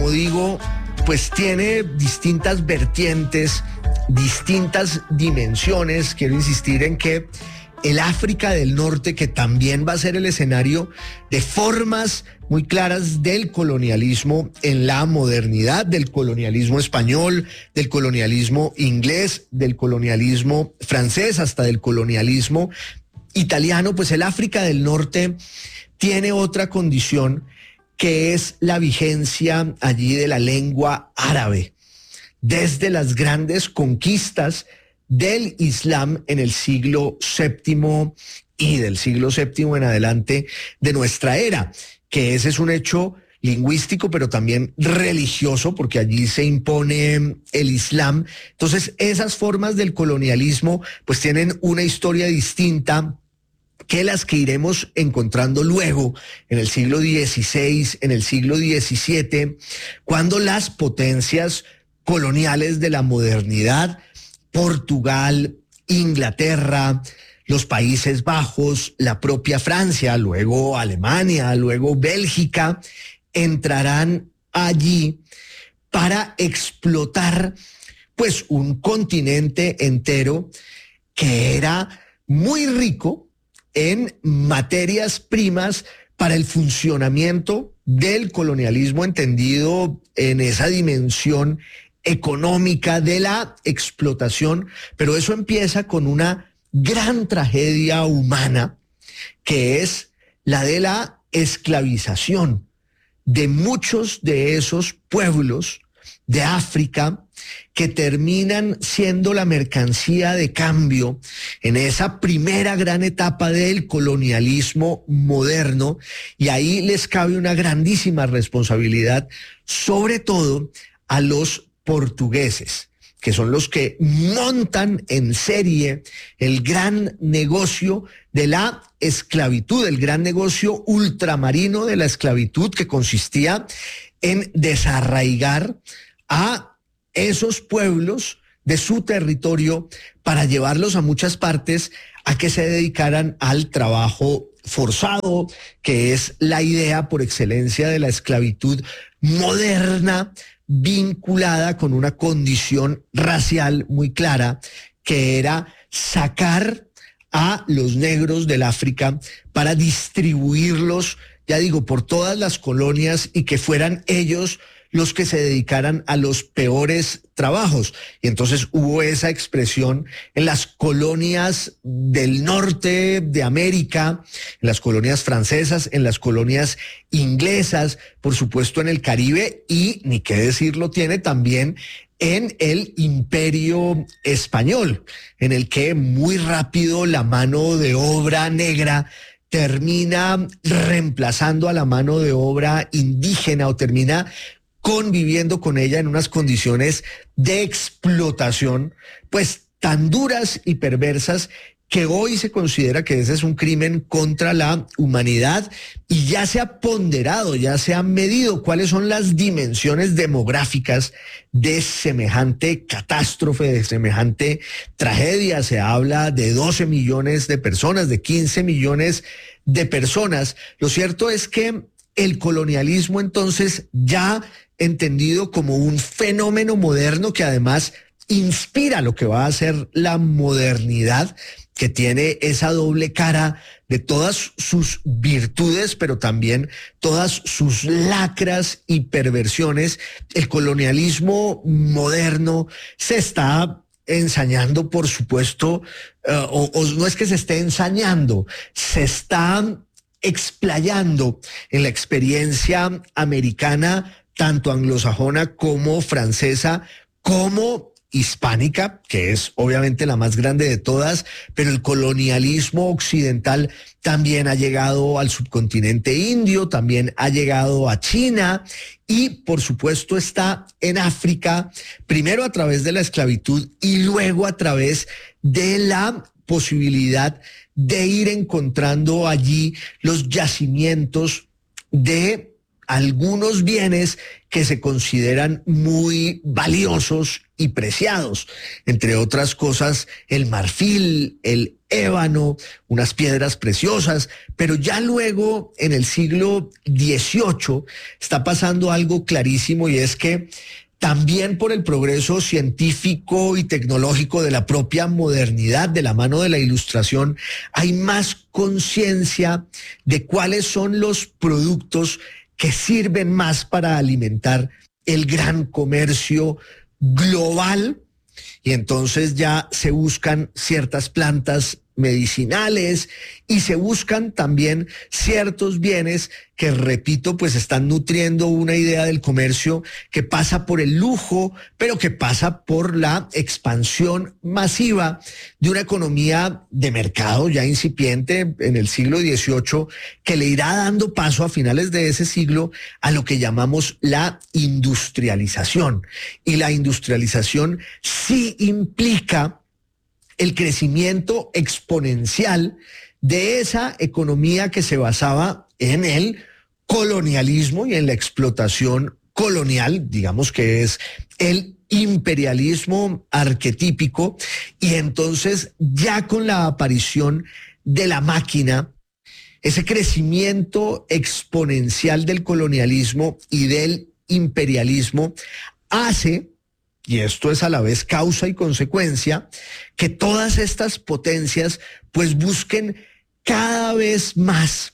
como digo, pues tiene distintas vertientes, distintas dimensiones. Quiero insistir en que el África del Norte, que también va a ser el escenario de formas muy claras del colonialismo en la modernidad, del colonialismo español, del colonialismo inglés, del colonialismo francés, hasta del colonialismo italiano, pues el África del Norte tiene otra condición, que es la vigencia allí de la lengua árabe, desde las grandes conquistas del Islam en el siglo VII y del siglo VII en adelante de nuestra era, que ese es un hecho lingüístico, pero también religioso, porque allí se impone el Islam. Entonces, esas formas del colonialismo pues tienen una historia distinta que las que iremos encontrando luego en el siglo XVI, en el siglo XVII, cuando las potencias coloniales de la modernidad, Portugal, Inglaterra, los Países Bajos, la propia Francia, luego Alemania, luego Bélgica, entrarán allí para explotar pues un continente entero que era muy rico en materias primas para el funcionamiento del colonialismo entendido en esa dimensión económica de la explotación, pero eso empieza con una gran tragedia humana, que es la de la esclavización de muchos de esos pueblos de África que terminan siendo la mercancía de cambio en esa primera gran etapa del colonialismo moderno, y ahí les cabe una grandísima responsabilidad, sobre todo a los portugueses, que son los que montan en serie el gran negocio de la esclavitud, el gran negocio ultramarino de la esclavitud, que consistía en desarraigar a esos pueblos de su territorio para llevarlos a muchas partes a que se dedicaran al trabajo forzado, que es la idea por excelencia de la esclavitud moderna, vinculada con una condición racial muy clara, que era sacar a los negros del África para distribuirlos, ya digo, por todas las colonias, y que fueran ellos los que se dedicaran a los peores trabajos. Y entonces hubo esa expresión en las colonias del norte de América, en las colonias francesas, en las colonias inglesas, por supuesto en el Caribe, y ni qué decirlo tiene también en el Imperio Español, en el que muy rápido la mano de obra negra termina reemplazando a la mano de obra indígena, o termina conviviendo con ella en unas condiciones de explotación pues tan duras y perversas, que hoy se considera que ese es un crimen contra la humanidad, y ya se ha ponderado, ya se ha medido cuáles son las dimensiones demográficas de semejante catástrofe, de semejante tragedia. Se habla de 12 millones de personas, de 15 millones de personas. Lo cierto es que el colonialismo, entonces, ya entendido como un fenómeno moderno que además inspira lo que va a ser la modernidad, que tiene esa doble cara de todas sus virtudes, pero también todas sus lacras y perversiones. El colonialismo moderno se está ensañando, por supuesto, o no es que se esté ensañando, se está explayando en la experiencia americana, tanto anglosajona como francesa, como hispánica, que es obviamente la más grande de todas, pero el colonialismo occidental también ha llegado al subcontinente indio, también ha llegado a China, y por supuesto está en África, primero a través de la esclavitud y luego a través de la posibilidad de ir encontrando allí los yacimientos de algunos bienes que se consideran muy valiosos y preciados, entre otras cosas el marfil, el ébano, unas piedras preciosas, pero ya luego en el siglo XVIII está pasando algo clarísimo, y es que también por el progreso científico y tecnológico de la propia modernidad, de la mano de la Ilustración, hay más conciencia de cuáles son los productos que sirven más para alimentar el gran comercio global, y entonces ya se buscan ciertas plantas medicinales y se buscan también ciertos bienes que, repito, pues están nutriendo una idea del comercio que pasa por el lujo, pero que pasa por la expansión masiva de una economía de mercado ya incipiente en el siglo XVIII, que le irá dando paso a finales de ese siglo a lo que llamamos la industrialización. Y la industrialización sí implica el crecimiento exponencial de esa economía que se basaba en el colonialismo y en la explotación colonial, digamos que es el imperialismo arquetípico, y entonces ya con la aparición de la máquina, ese crecimiento exponencial del colonialismo y del imperialismo hace, y esto es a la vez causa y consecuencia, que todas estas potencias pues busquen cada vez más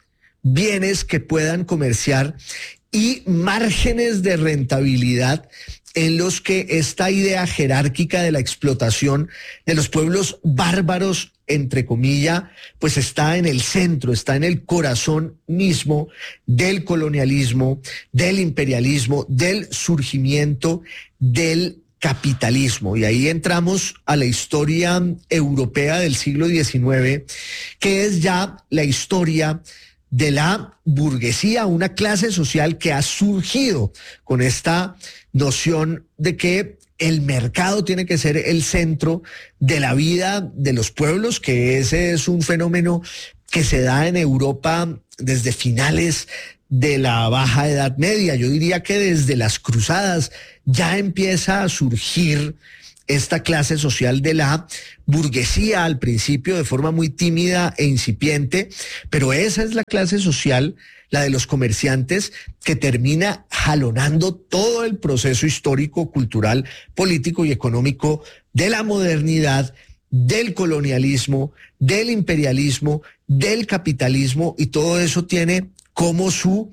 bienes que puedan comerciar y márgenes de rentabilidad en los que esta idea jerárquica de la explotación de los pueblos bárbaros, entre comillas, pues está en el centro, está en el corazón mismo del colonialismo, del imperialismo, del surgimiento del capitalismo. Y ahí entramos a la historia europea del siglo XIX, que es ya la historia de la burguesía, una clase social que ha surgido con esta noción de que el mercado tiene que ser el centro de la vida de los pueblos, que ese es un fenómeno que se da en Europa desde finales de la Baja Edad Media. Yo diría que desde las Cruzadas ya empieza a surgir esta clase social de la burguesía, al principio de forma muy tímida e incipiente, pero esa es la clase social, la de los comerciantes, que termina jalonando todo el proceso histórico, cultural, político y económico de la modernidad, del colonialismo, del imperialismo, del capitalismo, y todo eso tiene como su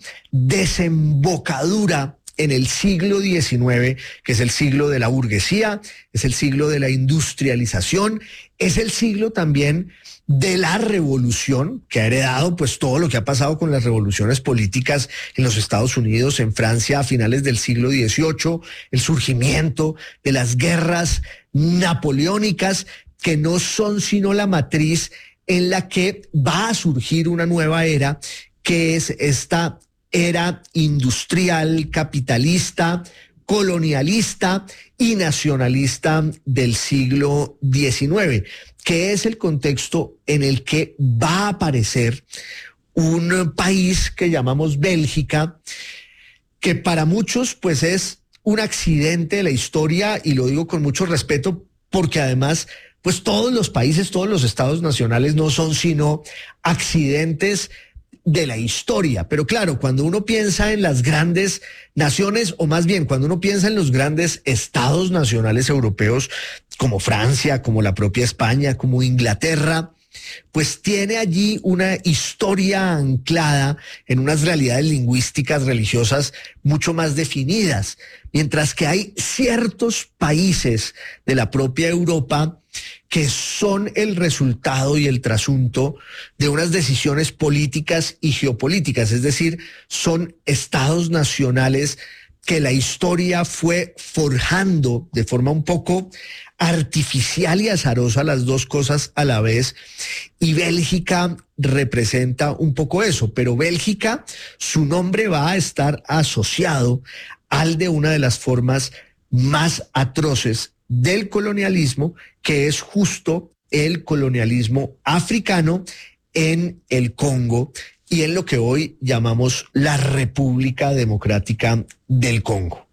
desembocadura en el siglo XIX, que es el siglo de la burguesía, es el siglo de la industrialización, es el siglo también de la revolución, que ha heredado pues todo lo que ha pasado con las revoluciones políticas en los Estados Unidos, en Francia a finales del siglo XVIII, el surgimiento de las guerras napoleónicas, que no son sino la matriz en la que va a surgir una nueva era, que es esta era industrial, capitalista, colonialista y nacionalista del siglo XIX, que es el contexto en el que va a aparecer un país que llamamos Bélgica, que para muchos pues es un accidente de la historia, y lo digo con mucho respeto porque además pues todos los países, todos los estados nacionales no son sino accidentes de la historia. Pero claro, cuando uno piensa en las grandes naciones, o más bien cuando uno piensa en los grandes estados nacionales europeos, como Francia, como la propia España, como Inglaterra, pues tiene allí una historia anclada en unas realidades lingüísticas, religiosas mucho más definidas, mientras que hay ciertos países de la propia Europa que son el resultado y el trasunto de unas decisiones políticas y geopolíticas, es decir, son estados nacionales que la historia fue forjando de forma un poco artificial y azarosa, las dos cosas a la vez, y Bélgica representa un poco eso, pero Bélgica, su nombre va a estar asociado al de una de las formas más atroces del colonialismo, que es justo el colonialismo africano en el Congo, y en lo que hoy llamamos la República Democrática del Congo.